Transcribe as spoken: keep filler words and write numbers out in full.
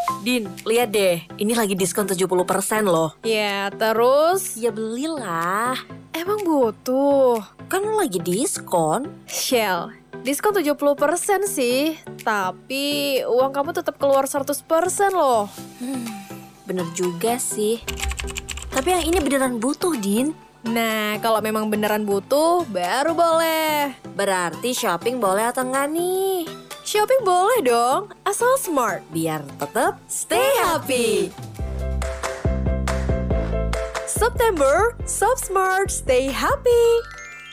Din, lihat deh, ini lagi diskon tujuh puluh persen loh. Ya, terus? Ya belilah. Emang butuh? Kan lagi diskon. Shell, diskon tujuh puluh persen sih, tapi uang kamu tetap keluar seratus persen loh. Hmm, bener juga sih. Tapi yang ini beneran butuh, Din. Nah, kalau memang beneran butuh, baru boleh. Berarti shopping boleh atau enggak nih? Shopping boleh dong, asal smart. Biar tetap stay happy. September, shop smart, stay happy.